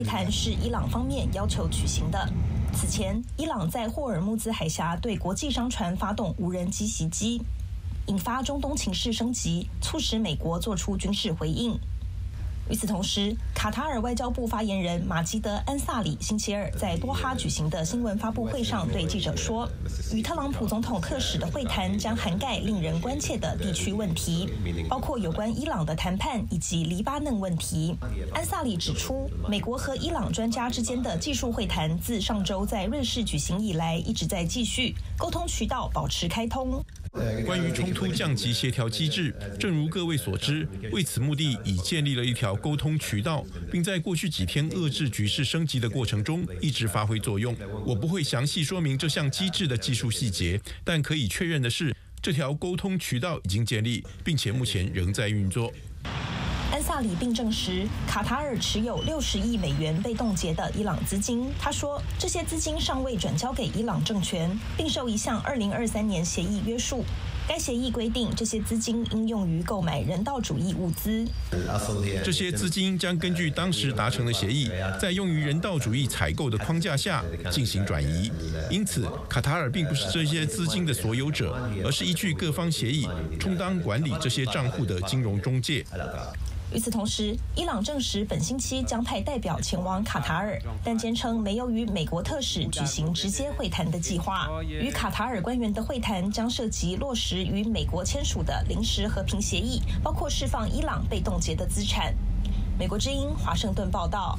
会谈是伊朗方面要求举行的。此前，伊朗在霍尔木兹海峡对国际商船发动无人机袭击，引发中东情势升级，促使美国做出军事回应。与此同时，卡塔尔外交部发言人马基德·安萨里星期二在多哈举行的新闻发布会上对记者说，与特朗普总统特使的会谈将涵盖令人关切的地区问题，包括有关伊朗的谈判以及黎巴嫩问题。安萨里指出，美国和伊朗专家之间的技术会谈自上周在瑞士举行以来一直在继续，沟通渠道保持开通。 关于冲突降级协调机制，正如各位所知，为此目的已建立了一条沟通渠道，并在过去几天遏制局势升级的过程中一直发挥作用。我不会详细说明这项机制的技术细节，但可以确认的是，这条沟通渠道已经建立，并且目前仍在运作。 安萨里并证实，卡塔尔持有60亿美元被冻结的伊朗资金。他说，这些资金尚未转交给伊朗政权，并受一项2023年协议约束。该协议规定，这些资金应用于购买人道主义物资。 这些资金将根据当时达成的协议，在用于人道主义采购的框架下进行转移。因此，卡塔尔并不是这些资金的所有者，而是依据各方协议，充当管理这些账户的金融中介。 与此同时，伊朗证实本星期将派代表前往卡塔尔，但坚称没有与美国特使举行直接会谈的计划。与卡塔尔官员的会谈将涉及落实与美国签署的临时和平协议，包括释放伊朗被冻结的资产。美国之音华盛顿报道。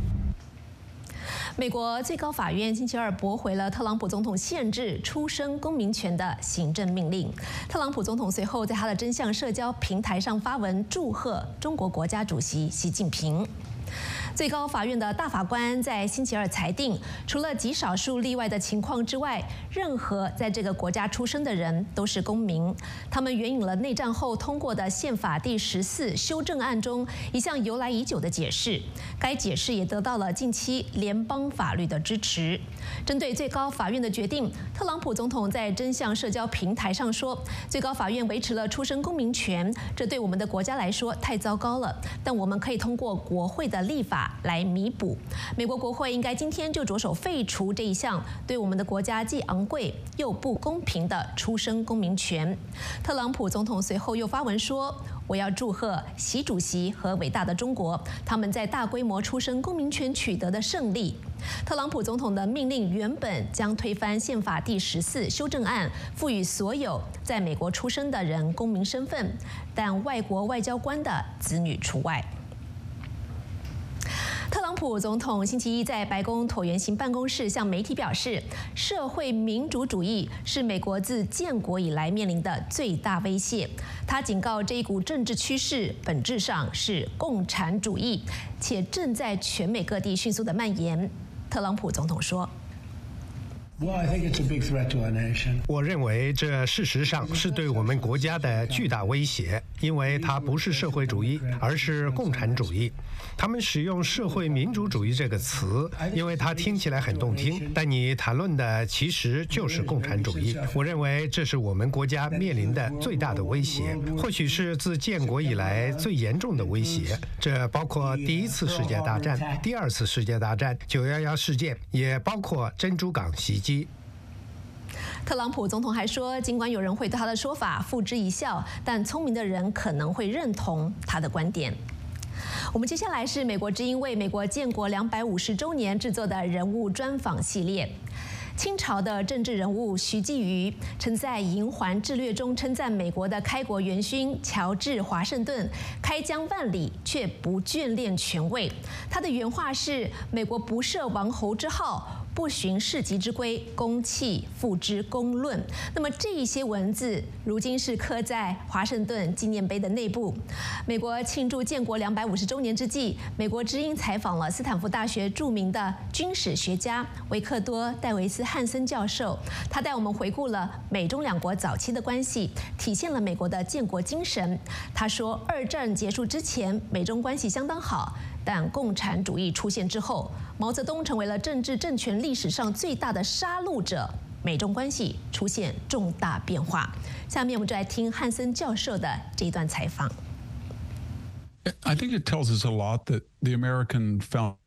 美国最高法院星期二驳回了特朗普总统限制出生公民权的行政命令。特朗普总统随后在他的真相社交平台上发文祝贺中国国家主席习近平。最高法院的大法官在星期二裁定，除了极少数例外的情况之外，任何在这个国家出生的人都是公民。他们援引了内战后通过的宪法第14修正案中一项由来已久的解释，该解释也得到了近期联邦法律的支持。针对最高法院的决定，特朗普总统在真相社交平台上说，最高法院维持了出生公民权，这对我们的国家来说太糟糕了，但我们可以通过国会的立法来弥补。美国国会应该今天就着手废除这一项对我们的国家既昂贵又不公平的出生公民权。特朗普总统随后又发文说，我要祝贺习主席和伟大的中国，他们在大规模出生公民权取得的胜利。特朗普总统的命令原本将推翻宪法第14修正案，赋予所有在美国出生的人公民身份，但外国外交官的子女除外。特朗普总统星期一在白宫椭圆形办公室向媒体表示，社会民主主义是美国自建国以来面临的最大威胁。他警告，这一股政治趋势本质上是共产主义，且正在全美各地迅速的蔓延。特朗普总统说， 我认为这事实上是对我们国家的巨大威胁，因为它不是社会主义，而是共产主义。他们使用社会民主主义这个词，因为它听起来很动听，但你谈论的其实就是共产主义。我认为这是我们国家面临的最大的威胁，或许是自建国以来最严重的威胁。这包括第1次世界大战、第2次世界大战、911事件，也包括珍珠港袭击。 特朗普总统还说，尽管有人会对他的说法付之一笑，但聪明的人可能会认同他的观点。我们接下来是美国之音为美国建国250周年制作的人物专访系列。清朝的政治人物徐继瑜曾在《银环志略》中称赞美国的开国元勋乔治·华盛顿开疆万里却不眷恋权位。他的原话是：“美国不设王侯之号，不循世袭之规，公器付之公论。”那么这一些文字如今是刻在华盛顿纪念碑的内部。美国庆祝建国250周年之际，美国之音采访了斯坦福大学著名的军史学家维克多·戴维斯·汉森教授，他带我们回顾了美中两国早期的关系，体现了美国的建国精神。他说，二战结束之前，美中关系相当好。但共产主义出现之后，毛泽东成为了政治政权历史上最大的杀戮者，美中关系出现重大变化。下面我们就来听汉森教授的这一段采访。 I think it tells us a lot that the American founding